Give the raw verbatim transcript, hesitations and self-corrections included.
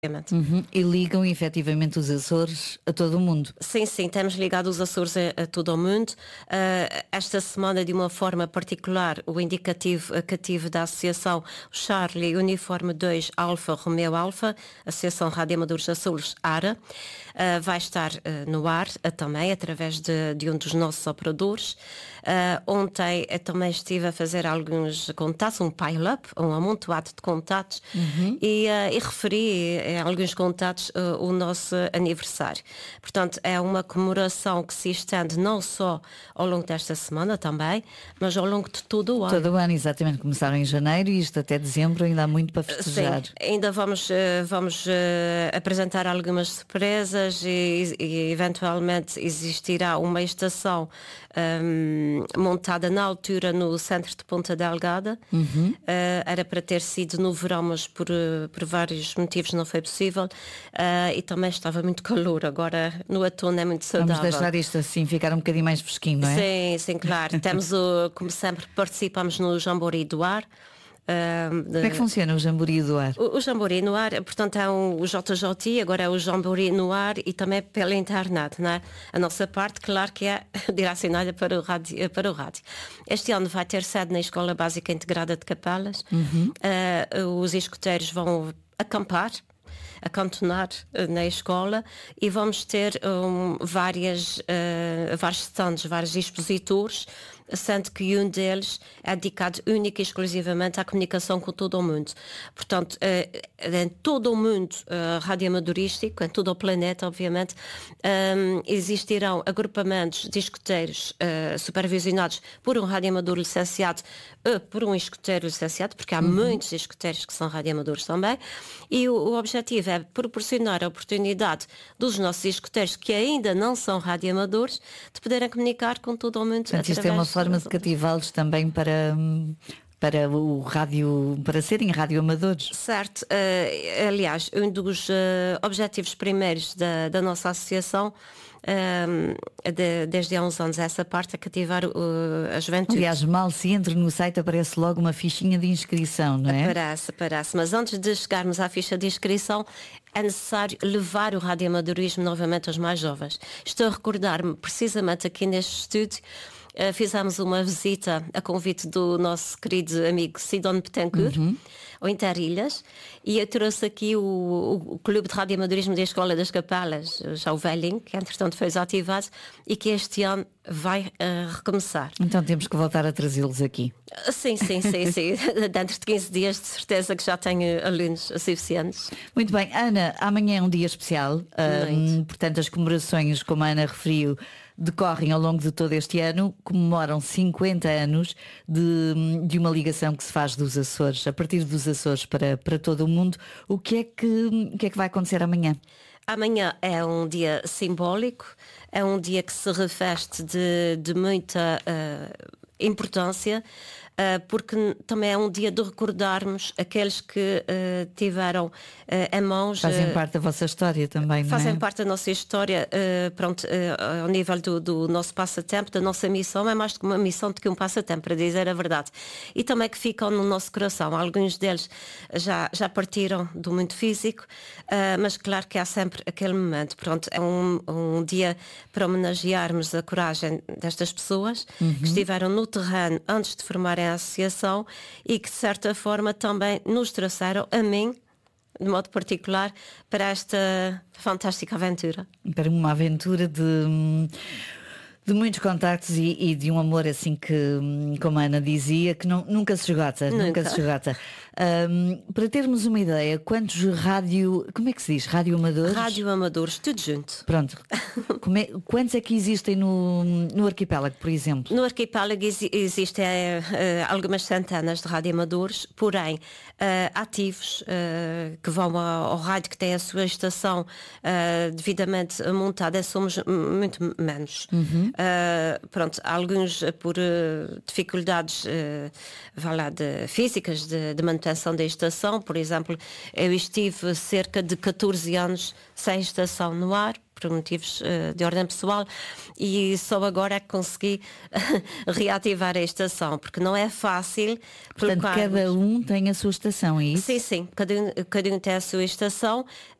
Uhum. E ligam efetivamente os Açores a todo o mundo. Sim, sim, temos ligado os Açores a, a todo o mundo. Uh, esta semana, de uma forma particular, o indicativo cativo da Associação Charlie Uniforme dois Alfa Romeo Alfa, Associação Rádio Amadores Açores, ARA, uh, vai estar uh, no ar uh, também, através de, de um dos nossos operadores. Uh, ontem eu também estive a fazer alguns contatos, um pile-up, um amontoado de contatos, uhum. e, uh, e referi em alguns contatos uh, o nosso aniversário. Portanto, é uma comemoração que se estende não só ao longo desta semana também, mas ao longo de todo o ano. Todo o ano, exatamente. Começaram em janeiro e isto até dezembro ainda há muito para festejar. Sim, ainda vamos, uh, vamos uh, apresentar algumas surpresas e, e eventualmente existirá uma estação um, montada na altura no centro de Ponta Delgada. Uhum. Uh, era para ter sido no verão, mas por, uh, por vários motivos não foi possível. Uh, e também estava muito calor. Agora no outono é muito saudável. Vamos deixar isto assim, ficar um bocadinho mais fresquinho, não é? Sim, sim, claro. Temos o, como sempre, participamos no Jamboree do Ar. Uh, Como é que funciona o Jamboree do Ar? O, o Jamboree no Ar, portanto, é um, o J J T, agora é o Jamboree no Ar e também pela internet, não é? A nossa parte, claro que é direcionada para o rádio. Para o rádio. Este ano vai ter sede na Escola Básica Integrada de Capelas. Uhum. Uh, os escuteiros vão acampar, acantonar uh, na escola, e vamos ter um, várias, uh, vários stands, vários expositores, sendo que um deles é dedicado única e exclusivamente à comunicação com todo o mundo. Portanto, em todo o mundo radioamadorístico, em todo o planeta, obviamente, existirão agrupamentos de escuteiros supervisionados por um radioamador licenciado ou por um escuteiro licenciado, porque há uhum. muitos escuteiros que são radioamadores também, e o, o objetivo é proporcionar a oportunidade dos nossos escuteiros que ainda não são radioamadores de poderem comunicar com todo o mundo. Portanto, isto é uma forma de cativá-los também para, para o rádio, para serem radioamadores. Certo. Uh, aliás, um dos uh, objetivos primeiros da, da nossa associação, uh, de, desde há uns anos, é essa parte, é cativar uh, a juventude. Aliás, mal se entra no site aparece logo uma fichinha de inscrição, não é? Aparece, aparece. Mas antes de chegarmos à ficha de inscrição, é necessário levar o radioamadorismo novamente aos mais jovens. Estou a recordar-me, precisamente aqui neste estúdio, uh, fizemos uma visita a convite do nosso querido amigo Sidone Betancourt, uhum. ao Interilhas, e eu trouxe aqui o, o, o Clube de Radioamadorismo da Escola das Capelas, já o velhinho, que entretanto foi desativado e que este ano vai uh, recomeçar. Então temos que voltar a trazê-los aqui. Sim, sim, sim, sim. Dentro de quinze dias, de certeza que já tenho alunos suficientes. Muito bem, Ana, amanhã é um dia especial, um, portanto as comemorações, como a Ana referiu, decorrem ao longo de todo este ano, comemoram cinquenta anos de, de uma ligação que se faz dos Açores, a partir dos Açores para, para todo o mundo. O que é que, o que é que vai acontecer amanhã? Amanhã é um dia simbólico, é um dia que se reveste de, de muita uh, importância, uh, porque também é um dia de recordarmos aqueles que uh, tiveram uh, em mãos... Fazem uh, parte da vossa história também, Fazem não é? parte da nossa história, uh, pronto, uh, ao nível do, do nosso passatempo, da nossa missão, é mais do que uma missão do que um passatempo, para dizer a verdade. E também que ficam no nosso coração. Alguns deles já, já partiram do mundo físico, uh, mas claro que há sempre aquele momento. Pronto, é um, um dia para homenagearmos a coragem destas pessoas, uhum. que estiveram no terreno antes de formarem a associação e que de certa forma também nos trouxeram, a mim de modo particular, para esta fantástica aventura. Para uma aventura de, de muitos contactos e, e de um amor assim que, como a Ana dizia, que não, nunca se esgota, nunca, nunca se esgota. Um, para termos uma ideia, quantos rádio, como é que se diz? Radioamadores? Radioamadores, tudo junto. Pronto. Como é, quantos é que existem no, no arquipélago, por exemplo? No arquipélago exi- existem uh, algumas centenas de radioamadores, porém uh, ativos, uh, que vão ao, ao rádio, que tem a sua estação uh, devidamente montada, somos muito menos. Uhum. Uh, pronto, alguns por uh, dificuldades uh, vá lá, de, físicas de, de manutenção da estação. Por exemplo, eu estive cerca de catorze anos sem estação no ar, por motivos uh, de ordem pessoal, e só agora é que consegui reativar a estação, porque não é fácil. Portanto, cada um tem a sua estação, é isso? Sim, sim, cada um, cada um tem a sua estação.